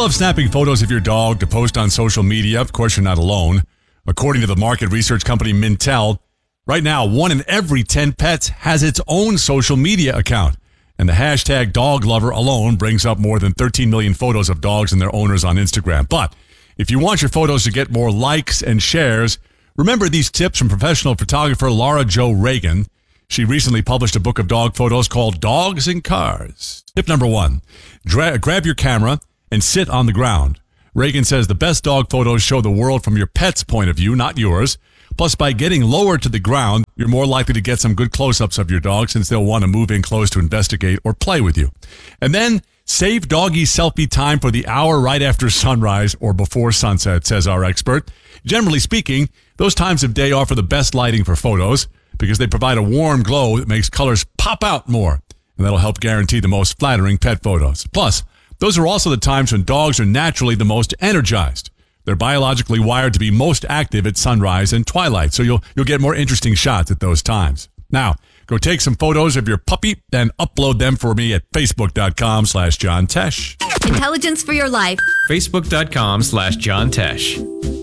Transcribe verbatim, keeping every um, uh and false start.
love snapping photos of your dog to post on social media? Of course, you're not alone. According to the market research company Mintel, right now, one in every ten pets has its own social media account. And the hashtag dog lover alone brings up more than thirteen million photos of dogs and their owners on Instagram. But if you want your photos to get more likes and shares, remember these tips from professional photographer Laura Jo Reagan. She recently published a book of dog photos called Dogs and Cars. Tip number one, dra- grab your camera and sit on the ground. Reagan says the best dog photos show the world from your pet's point of view, not yours. Plus, by getting lower to the ground, you're more likely to get some good close-ups of your dog since they'll want to move in close to investigate or play with you. And then save doggy selfie time for the hour right after sunrise or before sunset, says our expert. Generally speaking, those times of day offer the best lighting for photos because they provide a warm glow that makes colors pop out more. And that'll help guarantee the most flattering pet photos. Plus, those are also the times when dogs are naturally the most energized. They're biologically wired to be most active at sunrise and twilight, so you'll you'll get more interesting shots at those times. Now, go take some photos of your puppy and upload them for me at facebook.com slash John Tesh. Intelligence for your life. Facebook.com slash John Tesh.